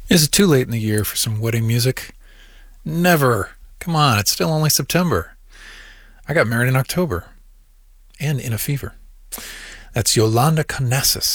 Is it too late in the year for some wedding music? Never. Come on, it's still only September. I got married in October and in a fever. That's Yolanda Conasis